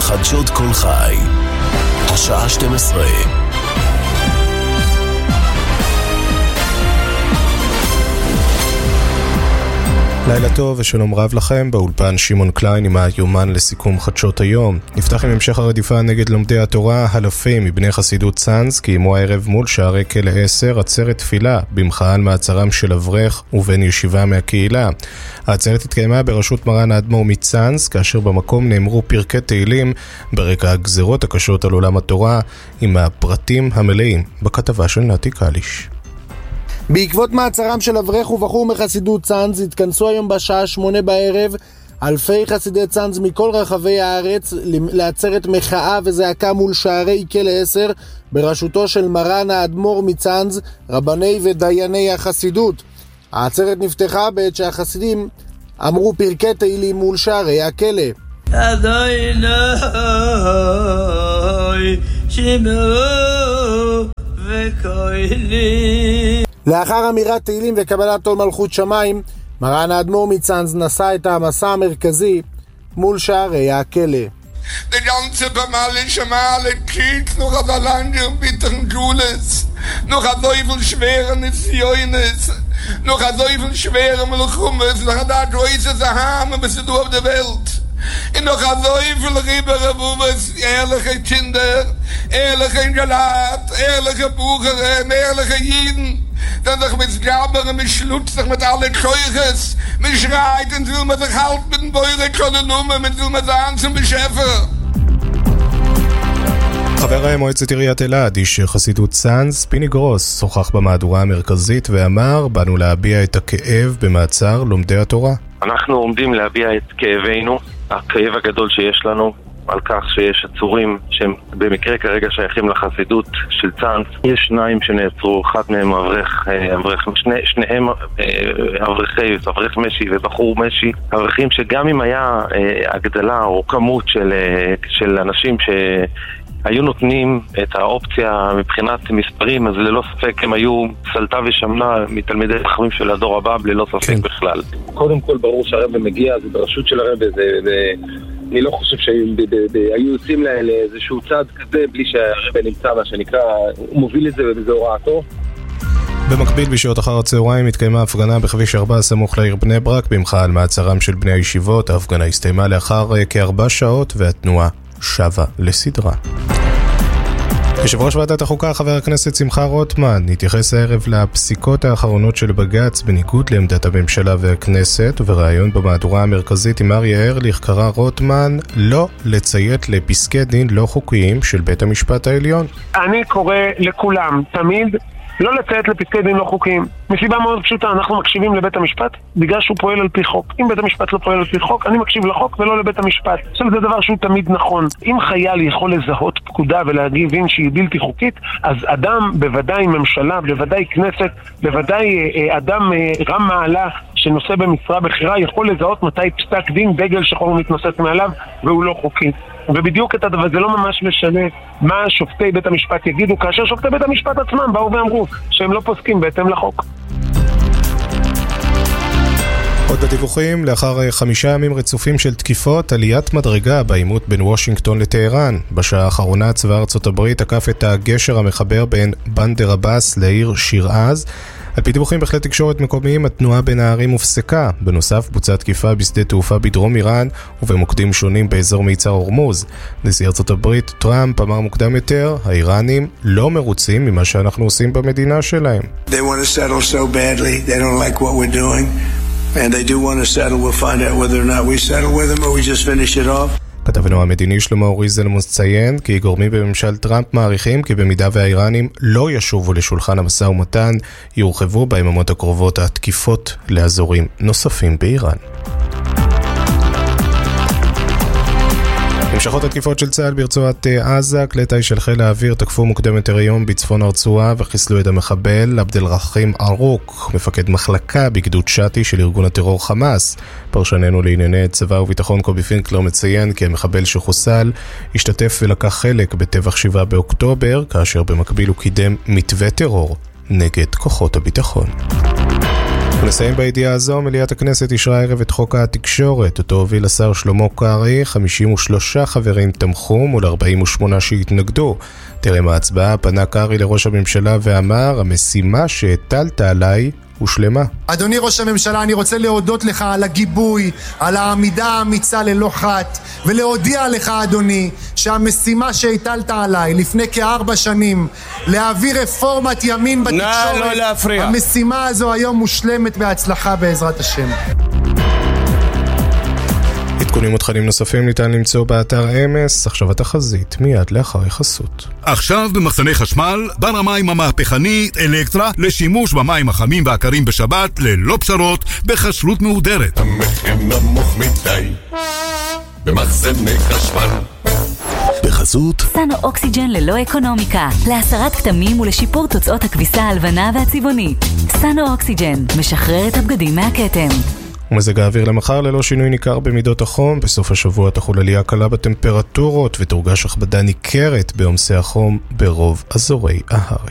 חדשות כל חי, השעה 12. לילה טוב ושלום רב לכם, באולפן שמעון קליין עם היומן לסיכום חדשות היום. נפתח עם המשך הרדיפה נגד לומדי התורה. אלפים מבני חסידות צאנז קיימו הערב מול שערי כלא 10 עצרת תפילה במחאה על מעצרם של אברך ובן ישיבה מהקהילה. העצרת התקיימה בראשות מרן האדמו"ר מצאנז, כאשר במקום נאמרו פרקי תהילים ברקע הגזרות הקשות על עולם התורה, עם הפרטים המלאים בכתבה של נתי קליש. בעקבות מעצרם של אברך ובחור מחסידות צאנז התכנסו היום בשעה 8 בערב אלפי חסידי צאנז מכל רחבי הארץ לעצרת מחאה וזעקה מול שערי כלא 10 בראשותו של מרן האדמו"ר מצאנז, רבני ודייני החסידות. העצרת נפתחה בעת שהחסידים אמרו פרקי תהילים מול שערי הכלא. אדוני שמעו וקולי. לאחר אמירת תהילים וקבלת עול מלכות שמיים, מרן האדמו"ר מצאנז נשא את המסע המרכזי מול שערי הכלא. Die ganze bemalische Male kriegt noch auf der Lande und bitteren Jules, noch ein Teufel schweren Siones, noch ein Teufel schweren Melchumes, noch ein Adroise Sahame bis du auf der Welt. Und noch ein Teufel Rieber Bumes, ehrliche Kinder, ehrliche Galat, ehrliche Bucherin, ehrliche Jiden. Dann doch mit Gabberen, mit Schlutzig, mit allen Keuches, mit Schreit und will man sich halt mit dem Beure können nummer, mit will man sagen zum Beschäfer. חבר מועצת עיריית אלעד, איש חסידות צאנז, פיני גרוס, שוחח במהדורה המרכזית ואמר, באנו להביע את הכאב במעצר לומדי התורה. אנחנו עומדים להביע את כאבנו, הכאב הגדול שיש לנו, על כך שיש עצורים שהם במקרה כרגע שייכים לחסידות של צאנז. יש שניים שנעצרו, אחד מהם שניהם אברך משי ובחור משי. אברכים שגם אם היה הגדלה או כמות של אנשים שהיו נותנים את האופציה מבחינת מספרים, אז ללא ספק הם היו סלטה ושמנה מתלמידי חכמים של הדור הבא, ללא ספק בכלל. קודם כל ברור שהרבא מגיע, זה בראשות של הרבא, אני לא חושב שהיו יוצאים לאיזשהו צעד כזה בלי שהרבא נמצא, מה שנקרא, הוא מוביל את זה ובזה הוראתו. במקביל בשעות אחר הצהריים התקיימה הפגנה בכביש 4 סמוך לעיר בני ברק במחאה על מעצרם של בני הישיבות. ההפגנה הסתיימה לאחר כ4 שעות והתנועה שבה לסדרה. יושב ראש ועדת החוקה חבר הכנסת שמחה רוטמן התייחס הערב לפסיקות האחרונות של בג"ץ בניגוד לעמדת הממשלה והכנסת, ובראיון במהדורה המרכזית עם אריה ארליך קרא רוטמן לא לציית לפסקי דין לא חוקיים של בית המשפט העליון. אני קורא לכולם תמיד לא לציית לפסקי דין לא חוקיים. מסיבה מאוד פשוטה, אנחנו מקשיבים לבית המשפט בגלל שהוא פועל על פי חוק. אם בית המשפט לא פועל על פי חוק, אני מקשיב לחוק ולא לבית המשפט. עכשיו זה דבר שהוא תמיד נכון. אם חייל יכול לזהות פקודה ולהבין שהיא בלתי חוקית, אז אדם, בוודאי ממשלה, בוודאי כנסת, בוודאי אדם רם מעלה שנושא במשרה בחירה, יכול לזהות מתי פסק דין דגל שחור מתנוסס מעליו והוא לא חוקי. ובדיוק את הדבר, זה לא ממש משנה מה שופטי בית המשפט יגידו, כאשר שופטי בית המשפט עצמם באו ואמרו שהם לא פוסקים בהתאם לחוק. עוד בדיווחים, לאחר 5 ימים רצופים של תקיפות, עליית מדרגה בעימות בין וושינגטון לטהרן. בשעה האחרונה צבא ארצות הברית תקף את הגשר המחבר בין בנדר אבאס לעיר שיראז. על פי דיווחים בכלי תקשורת מקומיים, התנועה בין הערים הופסקה. בנוסף, בוצעה תקיפה בשדה תעופה בדרום איראן ובמוקדים שונים באזור מיצר הורמוז. נשיא ארצות הברית טראמפ אמר מוקדם יותר, האיראנים לא מרוצים ממה שאנחנו עושים במדינה שלהם. They want to settle so badly. They don't like what we're doing. And they do want to settle. We'll find out whether or not we settle with them or we just finish it off. כתבנו המדיני שלמה אוריזלמוס ציין כי גורמים בממשל טראמפ מעריכים כי במידה והאיראנים לא ישובו לשולחן המשא ומתן, יורחבו ביממות הקרובות התקיפות לאזורים נוספים באיראן. המשכות התקיפות של צה"ל ברצועת עזה, כלי טיס של חיל האוויר תקפו מוקדם יותר היום בצפון הרצועה וחיסלו את המחבל עבד אל-רחים ערוק, מפקד מחלקה בגדוד שתי של ארגון הטרור חמאס. פרשננו לענייני צבא וביטחון קובי פינקלר מציין כי המחבל שחוסל השתתף ולקח חלק בטבח 7 באוקטובר, כאשר במקביל הוא קידם מתווה טרור נגד כוחות הביטחון. נסיים בידיעה הזו, מליאת הכנסת אישרה הערב את חוק התקשורת, אותו הוביל השר שלמה קרעי, 53 חברים תמכו מול 48 שהתנגדו. טרם ההצבעה פנה קרעי לראש הממשלה ואמר, המשימה שהטלת עליי הושלמה. אדוני ראש הממשלה, אני רוצה להודות לך על הגיבוי, על העמידה האמיצה ללא חת, ולהודיע לך אדוני שהמשימה שהטלת עליי לפני כ4 שנים להעביר רפורמת ימין בתקשורת, לא להפריע. המשימה הזו היום מושלמת בהצלחה בעזרת השם. עדכונים ותכנים נוספים ניתן למצוא באתר אמס, עכשיו התחזית מיד לאחר החסות. עכשיו במחסני חשמל, בר המים המהפכני אלקטרה לשימוש במים החמים והקרים בשבת ללא פשרות בכשרות מהודרת. המחיר נמוך מדי במחסני חשמל. בחסות סנו אוקסיג'ן ללא אקונומיקה, להסרת כתמים ולשיפור תוצאות הכביסה הלבנה והצבעונית. סנו אוקסיג'ן משחרר את הבגדים מהכתם. ומזג האוויר למחר ללא שינוי ניכר במידות החום. בסוף השבוע תחול עלייה קלה בטמפרטורות ותורגש הכבדה ניכרת בעומסי החום ברוב אזורי הארץ.